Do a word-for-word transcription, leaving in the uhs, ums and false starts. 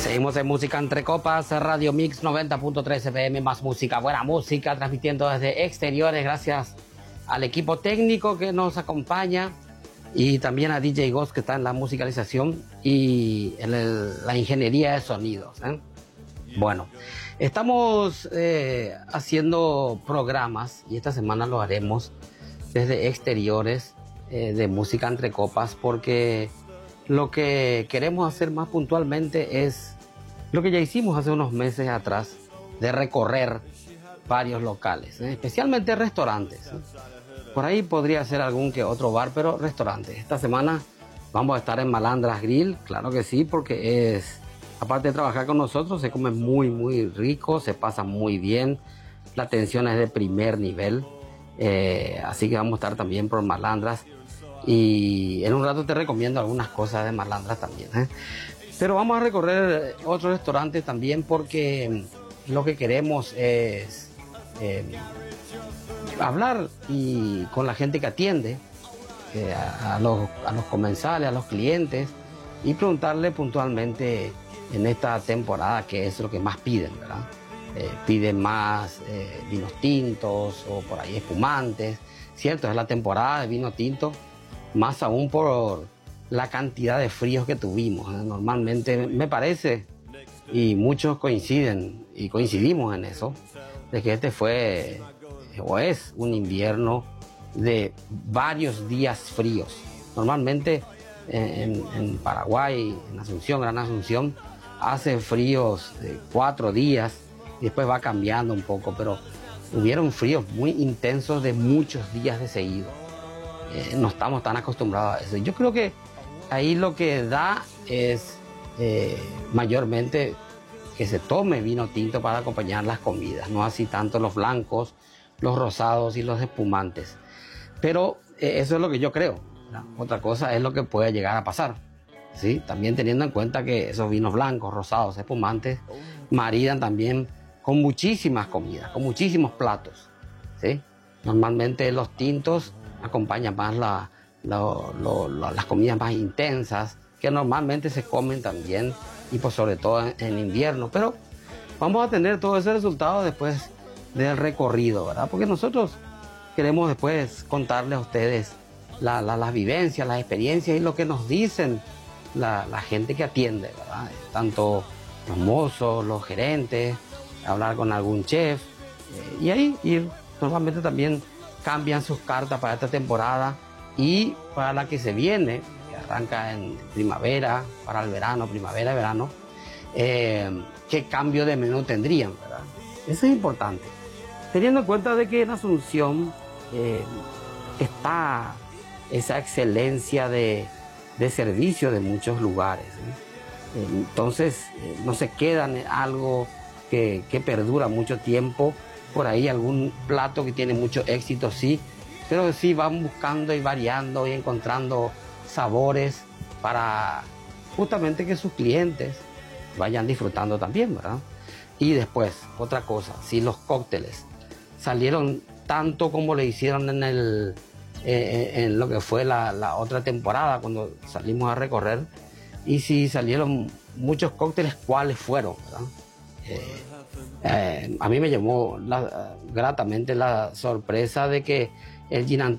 Seguimos en Música Entre Copas, Radio Mix noventa punto tres F M, más música, buena música, transmitiendo desde exteriores, gracias al equipo técnico que nos acompaña y también a D J Ghost, que está en la musicalización y en el, la ingeniería de sonidos, ¿eh? Bueno, estamos eh, haciendo programas y esta semana lo haremos desde exteriores eh, de Música Entre Copas, porque lo que queremos hacer más puntualmente es lo que ya hicimos hace unos meses atrás, de recorrer varios locales, ¿eh? Especialmente restaurantes, ¿eh? Por ahí podría ser algún que otro bar, pero restaurantes. Esta semana vamos a estar en Malandras Grill, claro que sí, porque es, aparte de trabajar con nosotros, se come muy, muy rico, se pasa muy bien, la atención es de primer nivel, eh, así que vamos a estar también por Malandras. Y en un rato te recomiendo algunas cosas de Malandras también, ¿eh? Pero vamos a recorrer otros restaurantes también, porque lo que queremos es eh, hablar y con la gente que atiende, eh, a, a, los, a los comensales, a los clientes, y preguntarle puntualmente en esta temporada qué es lo que más piden, ¿verdad? Eh, piden más eh, vinos tintos o por ahí espumantes, cierto, es la temporada de vino tinto, más aún por la cantidad de fríos que tuvimos, ¿eh? Normalmente me parece, y muchos coinciden y coincidimos en eso, de que este fue o es un invierno de varios días fríos. Normalmente en, en Paraguay, en Asunción, Gran Asunción, hace fríos de cuatro días y después va cambiando un poco, pero hubieron fríos muy intensos de muchos días de seguido. Eh, no estamos tan acostumbrados a eso. Yo creo que ahí lo que da es eh, mayormente que se tome vino tinto para acompañar las comidas, no así tanto los blancos, los rosados y los espumantes. Pero eh, eso es lo que yo creo, ¿no? Otra cosa es lo que puede llegar a pasar, ¿sí? También teniendo en cuenta que esos vinos blancos, rosados, espumantes maridan también con muchísimas comidas, con muchísimos platos, ¿sí? Normalmente los tintos acompañan más la, lo, lo, lo, las comidas más intensas, que normalmente se comen también, y pues sobre todo en, en invierno. Pero vamos a tener todo ese resultado después del recorrido, ¿verdad? Porque nosotros queremos después contarles a ustedes la, la, las vivencias, las experiencias y lo que nos dicen la, la gente que atiende, ¿verdad? Tanto los mozos, los gerentes, hablar con algún chef, eh, y ahí ir. Normalmente también cambian sus cartas para esta temporada y para la que se viene, que arranca en primavera, para el verano, primavera, verano, eh, qué cambio de menú tendrían, ¿verdad? Eso es importante, teniendo en cuenta de que en Asunción eh, está esa excelencia de, de servicio de muchos lugares, ¿eh? Entonces eh, no se quedan en algo que, que perdura mucho tiempo. Por ahí algún plato que tiene mucho éxito, sí, pero sí van buscando y variando y encontrando sabores para justamente que sus clientes vayan disfrutando también, ¿verdad? Y después, otra cosa, si los cócteles salieron tanto como le hicieron en, el, eh, en lo que fue la, la otra temporada cuando salimos a recorrer, y si salieron muchos cócteles, ¿cuáles fueron, verdad? Eh, Eh, a mí me llamó la, gratamente la sorpresa de que el gin and